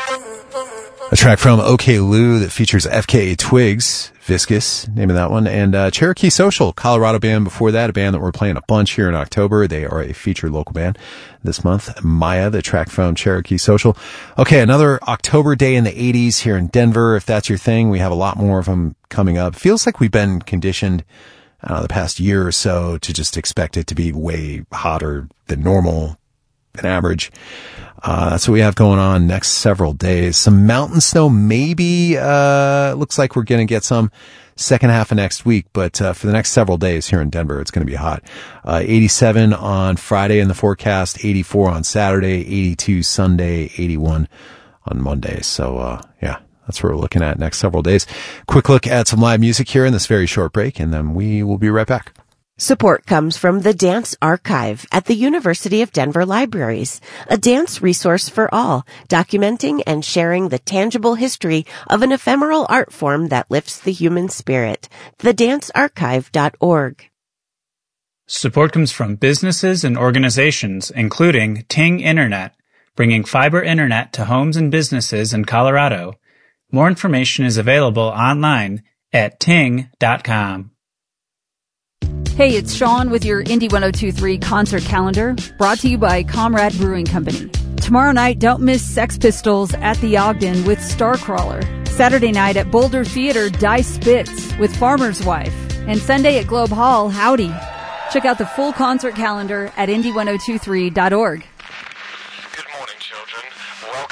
A track from OK Lou that features FKA Twigs, Viscous, name of that one, and Cherokee Social, Colorado band before that, a band that we're playing a bunch here in October. They are a featured local band this month. Maya, the track from Cherokee Social. Okay, another October day in the 80s here in Denver. If that's your thing, we have a lot more of them coming up. Feels like we've been conditioned the past year or so to just expect it to be way hotter than normal, than average. That's what we have going on next several days. Some mountain snow, maybe, looks like we're going to get some second half of next week, but, for the next several days here in Denver, it's going to be hot. 87 on Friday in the forecast, 84 on Saturday, 82 Sunday, 81 on Monday. So, yeah, that's what we're looking at next several days. Quick look at some live music here in this very short break, and then we will be right back. Support comes from the Dance Archive at the University of Denver Libraries, a dance resource for all, documenting and sharing the tangible history of an ephemeral art form that lifts the human spirit. thedancearchive.org. Support comes from businesses and organizations, including Ting Internet, bringing fiber internet to homes and businesses in Colorado. More information is available online at ting.com. Hey, it's Sean with your Indie 102.3 concert calendar, brought to you by Comrade Brewing Company. Tomorrow night, don't miss Sex Pistols at the Ogden with Starcrawler. Saturday night at Boulder Theater, Die Spitz with Farmer's Wife. And Sunday at Globe Hall, Howdy. Check out the full concert calendar at indie1023.org.